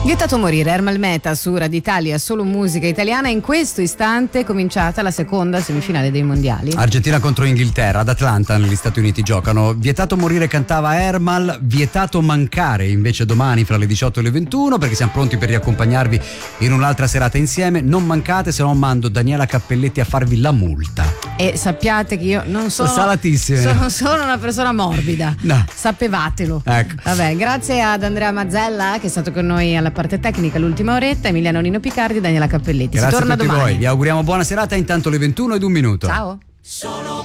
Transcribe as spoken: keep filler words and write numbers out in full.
Vietato morire, Ermal Meta su Radio Italia, solo musica italiana. In questo istante è cominciata la seconda semifinale dei mondiali. Argentina contro Inghilterra, ad Atlanta negli Stati Uniti giocano. Vietato morire cantava Ermal, vietato mancare invece domani fra le diciotto e le ventuno, perché siamo pronti per riaccompagnarvi in un'altra serata insieme. Non mancate, se no mando Daniela Cappelletti a farvi la multa. E sappiate che io non sono salatissime. Sono solo una persona morbida. No. Sapevatelo. Ecco. Vabbè, grazie ad Andrea Mazzella che è stato con noi alla parte tecnica l'ultima oretta, Emiliano Nino Piccardi e Daniela Cappelletti. Grazie si torna a tutti domani. voi. Vi auguriamo buona serata, intanto le ventuno ed un minuto. Ciao. Sono